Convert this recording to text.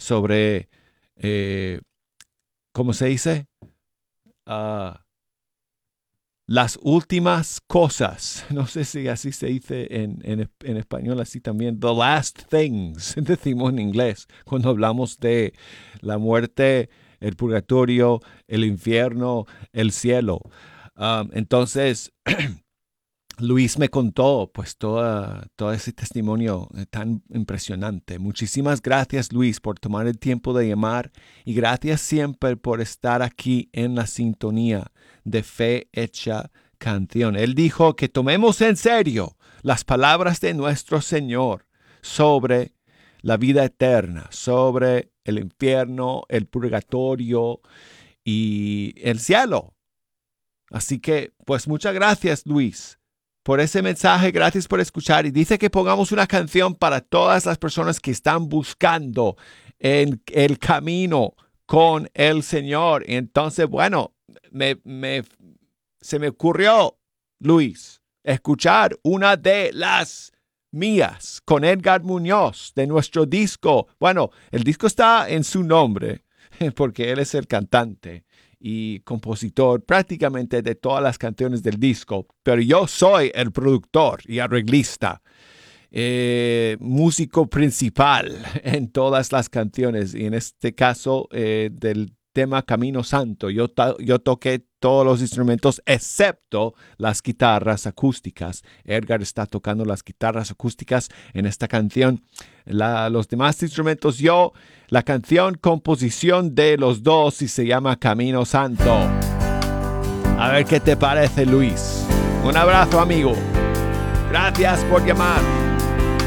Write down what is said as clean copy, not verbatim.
sobre, ¿cómo se dice? Las últimas cosas. No sé si así se dice en español, así también. The last things, decimos en inglés, cuando hablamos de la muerte, el purgatorio, el infierno, el cielo. Entonces, Luis me contó pues todo ese testimonio tan impresionante. Muchísimas gracias, Luis, por tomar el tiempo de llamar y gracias siempre por estar aquí en la sintonía de Fe Hecha Canción. Él dijo que tomemos en serio las palabras de nuestro Señor sobre la vida eterna, sobre el infierno, el purgatorio y el cielo. Así que, pues muchas gracias, Luis, por ese mensaje. Gracias por escuchar. Y dice que pongamos una canción para todas las personas que están buscando en el camino con el Señor. Y entonces, bueno, se me ocurrió, Luis, escuchar una de las mías con Edgar Muñoz de nuestro disco. Bueno, el disco está en su nombre porque él es el cantante y compositor prácticamente de todas las canciones del disco, pero yo soy el productor y arreglista, músico principal en todas las canciones, y en este caso del tema Camino Santo, yo toqué todos los instrumentos excepto las guitarras acústicas. Edgar está tocando las guitarras acústicas en esta canción. Los demás instrumentos yo. La canción, composición de los dos y se llama Camino Santo. A ver qué te parece, Luis. Un abrazo, amigo. Gracias por llamar.